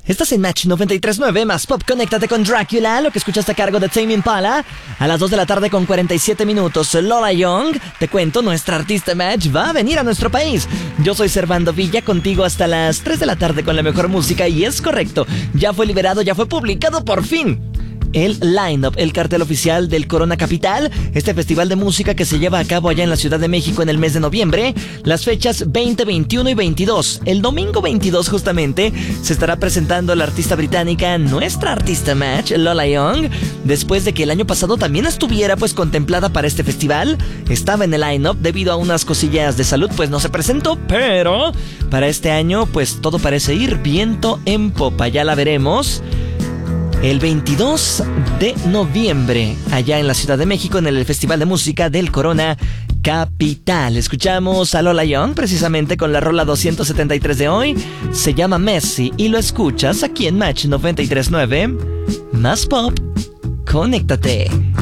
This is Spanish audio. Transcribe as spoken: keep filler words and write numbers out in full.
Estás en Match noventa y tres punto nueve más Pop. Conéctate con Drácula, lo que escuchaste a cargo de Tame Impala. A las dos de la tarde con cuarenta y siete minutos, Lola Young. Te cuento, nuestra artista Match va a venir a nuestro país. Yo soy Servando Villa, contigo hasta las tres de la tarde con la mejor música. Y es correcto, ya fue liberado, ya fue publicado por fin el line-up, el cartel oficial del Corona Capital, este festival de música que se lleva a cabo allá en la Ciudad de México en el mes de noviembre. Las fechas veinte, veintiuno y veintidós. El domingo veintidós justamente se estará presentando la artista británica, nuestra artista Match, Lola Young. Después de que el año pasado también estuviera pues contemplada para este festival, estaba en el line-up debido a unas cosillas de salud, pues no se presentó, pero para este año pues todo parece ir viento en popa. Ya la veremos el veintidós de noviembre, allá en la Ciudad de México, en el Festival de Música del Corona Capital. Escuchamos a Lola Young precisamente con la rola doscientos setenta y tres de hoy. Se llama Messi y lo escuchas aquí en Match noventa y tres punto nueve. Más Pop, conéctate.